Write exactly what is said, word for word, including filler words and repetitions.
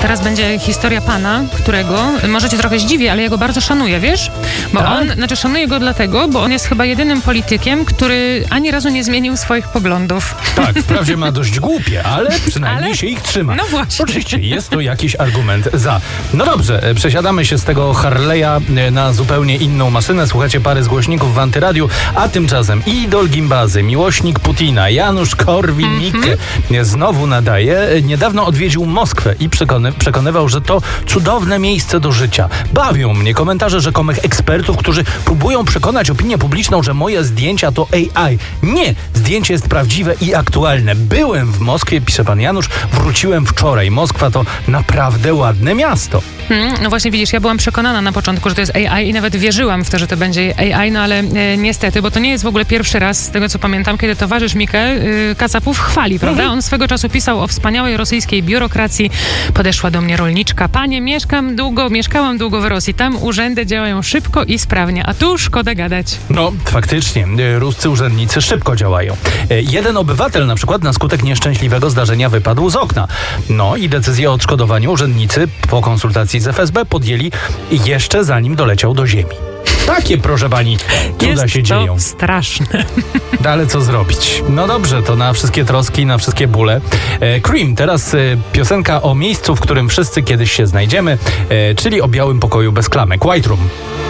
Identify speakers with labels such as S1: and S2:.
S1: teraz będzie historia pana, którego, może cię trochę zdziwi, ale ja go bardzo szanuję, wiesz? Bo
S2: Tak?
S1: on, znaczy szanuję go dlatego, bo on jest chyba jedynym politykiem, który ani razu nie zmienił swoich poglądów.
S2: Tak, wprawdzie ma dość głupie, ale przynajmniej
S1: Ale-
S2: się ich trzyma.
S1: No właśnie.
S2: Oczywiście, jest to jakiś argument za. No dobrze, e, przesiadamy się z tego Harley'a e, na zupełnie inną maszynę. Słuchacie pary z głośników w Antyradiu, a tymczasem idol gimbazy, miłośnik Putina, Janusz Korwin-Mikke mm-hmm. znowu nadaje. E, Niedawno odwiedził Moskwę i przekony, przekonywał, że to cudowne miejsce do życia. Bawią mnie komentarze rzekomych ekspertów, którzy próbują przekonać opinię publiczną, że moje zdjęcia to A I. Nie, zdjęcie jest prawdziwe i aktualne. Byłem w Moskwie, pisze pan Janusz, wróciłem wczoraj. Moskwa to naprawdę ładne miasto.
S1: Hmm, no właśnie widzisz, ja byłam przekonana na początku, że to jest A I i nawet wierzyłam w to, że to będzie A I, no ale e, niestety, bo to nie jest w ogóle pierwszy raz, z tego co pamiętam, kiedy towarzysz Mikke y, Kacapów chwali, prawda?
S2: Mhm.
S1: On swego czasu pisał o wspaniałej rosyjskiej biurokracji. Podeszła do mnie rolniczka. Panie, mieszkam długo, mieszkałam długo w Rosji. Tam urzędy działają szybko i sprawnie, a tu szkoda gadać.
S2: No, faktycznie, e, ruscy urzędnicy szybko działają. E, Jeden obywatel na przykład na skutek nieszczęśliwego zdarzenia wypadł z okna. No i decyzję o odszkodowaniu urzędnicy po konsultacji z F S B podjęli jeszcze zanim doleciał do ziemi. Takie, proszę pani, cuda
S1: Jest
S2: się
S1: to
S2: dzieją.
S1: straszne.
S2: Ale co zrobić? No dobrze, to na wszystkie troski, na wszystkie bóle. E, Cream, teraz e, piosenka o miejscu, w którym wszyscy kiedyś się znajdziemy, e, czyli o białym pokoju bez klamek. White Room.